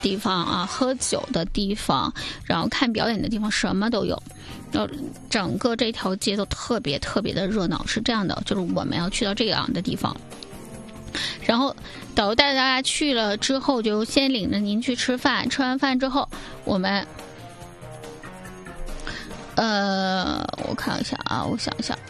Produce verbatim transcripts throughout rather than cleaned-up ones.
地方啊，喝酒的地方，然后看表演的地方，什么都有。然后整个这条街都特别特别的热闹，是这样的，就是我们要去到这样的地方。然后导游带大家去了之后，就先领着您去吃饭，吃完饭之后，我们，呃，我看一下啊，我想一下。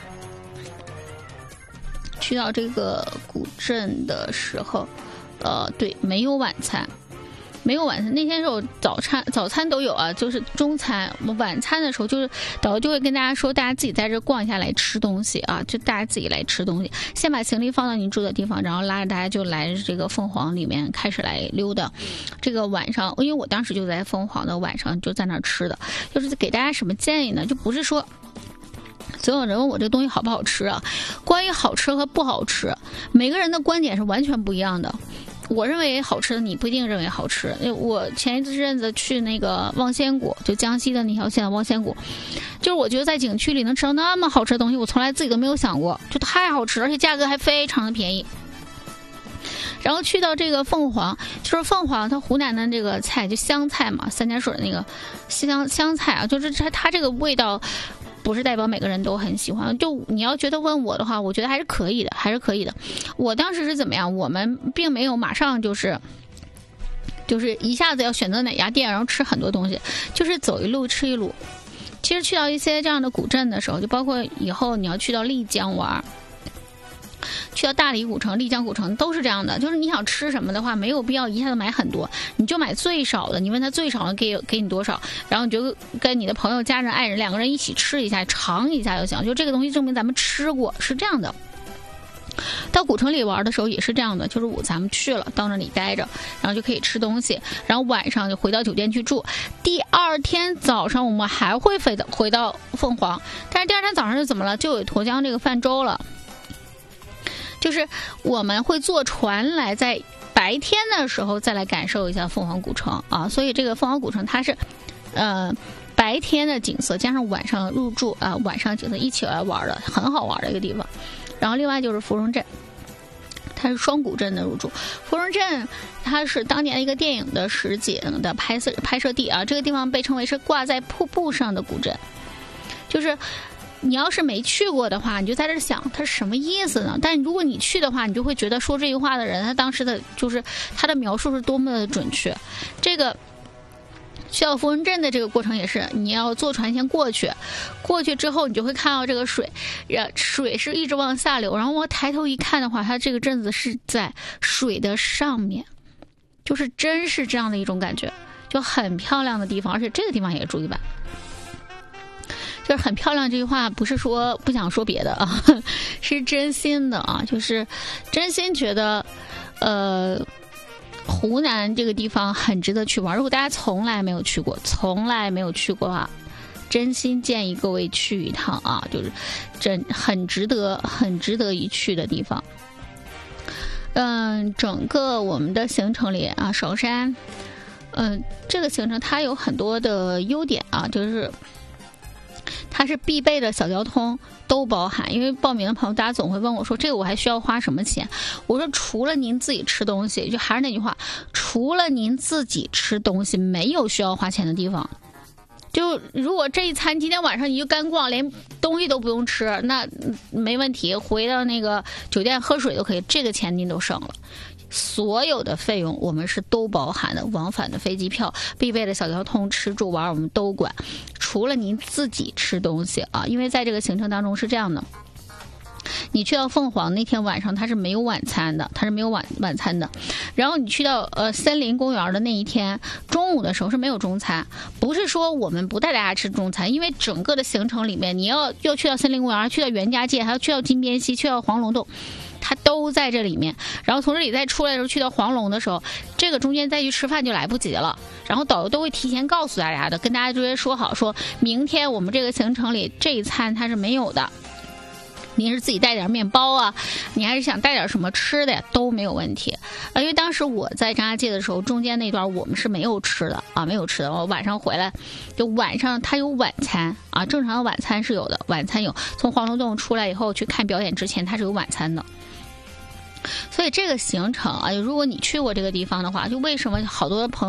去到这个古镇的时候，呃，对，没有晚餐，没有晚餐。那天时候早餐早餐都有啊，就是中餐。晚餐的时候，就是导游就会跟大家说，大家自己在这逛一下来吃东西啊，就大家自己来吃东西。先把行李放到您住的地方，然后拉着大家就来这个凤凰里面开始来溜达。这个晚上，因为我当时就在凤凰的晚上就在那儿吃的，就是给大家什么建议呢？就不是说。总有人问我这个东西好不好吃啊？关于好吃和不好吃，每个人的观点是完全不一样的。我认为好吃的，你不一定认为好吃。我前一阵子去那个望仙谷，就江西的那条线的望仙谷，就是我觉得在景区里能吃到那么好吃的东西，我从来自己都没有想过，就太好吃，而且价格还非常的便宜。然后去到这个凤凰，就是凤凰，它湖南的这个菜就香菜嘛，三点水那个香香菜啊，就是它它这个味道。不是代表每个人都很喜欢，就你要觉得问我的话，我觉得还是可以的，还是可以的。我当时是怎么样？我们并没有马上就是就是一下子要选择哪家店，然后吃很多东西，就是走一路吃一路。其实去到一些这样的古镇的时候，就包括以后你要去到丽江玩。去到大理古城、丽江古城都是这样的，就是你想吃什么的话，没有必要一下子买很多，你就买最少的。你问他最少的给给你多少，然后你就跟你的朋友、家人、爱人两个人一起吃一下，尝一下就行。就这个东西证明咱们吃过，是这样的。到古城里玩的时候也是这样的，就是我咱们去了，到那里待着，然后就可以吃东西，然后晚上就回到酒店去住。第二天早上我们还会回到回到凤凰，但是第二天早上是怎么了？就有沱江这个泛舟了。就是我们会坐船来，在白天的时候再来感受一下凤凰古城啊，所以这个凤凰古城它是，呃，白天的景色加上晚上入住啊，晚上景色一起来玩的，很好玩的一个地方。然后另外就是芙蓉镇，它是双古镇的入住。芙蓉镇它是当年一个电影的实景的拍摄拍摄地啊，这个地方被称为是挂在瀑布上的古镇，就是。你要是没去过的话，你就在这想它是什么意思呢？但如果你去的话，你就会觉得说这句话的人，他当时的就是他的描述是多么的准确。这个去到芙蓉镇的这个过程也是，你要坐船先过去，过去之后你就会看到这个水，水是一直往下流，然后我抬头一看的话，它这个镇子是在水的上面，就是真是这样的一种感觉，就很漂亮的地方，而且这个地方也住一晚。就是很漂亮这句话不是说不想说别的啊，是真心的啊，就是真心觉得呃湖南这个地方很值得去玩。如果大家从来没有去过从来没有去过啊，真心建议各位去一趟啊，就是真很值得很值得一去的地方。嗯，整个我们的行程里啊，韶山嗯这个行程它有很多的优点啊，就是它是必备的小交通都包含。因为报名的朋友大家总会问我说这个我还需要花什么钱，我说除了您自己吃东西，就还是那句话，除了您自己吃东西没有需要花钱的地方。就如果这一餐今天晚上你就干逛，连东西都不用吃，那没问题，回到那个酒店喝水都可以，这个钱您都省了。所有的费用我们是都包含的，往返的飞机票、必备的小交通、吃住玩我们都管，除了您自己吃东西啊。因为在这个行程当中是这样的，你去到凤凰那天晚上它是没有晚餐的，它是没有晚晚餐的。然后你去到呃森林公园的那一天中午的时候是没有中餐，不是说我们不带大家吃中餐，因为整个的行程里面你要要去到森林公园，去到袁家界，还要去到金边溪，去到黄龙洞，它都在这里面。然后从这里再出来的时候，去到黄龙的时候，这个中间再去吃饭就来不及了。然后导游都会提前告诉大家的，跟大家直接说好，说明天我们这个行程里这一餐它是没有的，您是自己带点面包啊，你还是想带点什么吃的呀，都没有问题。因为当时我在张家界的时候，中间那段我们是没有吃的啊，没有吃的。我晚上回来，就晚上它有晚餐啊，正常的晚餐是有的，晚餐有。从黄龙洞出来以后去看表演之前，它是有晚餐的。所以这个行程啊，如果你去过这个地方的话，就为什么好多朋友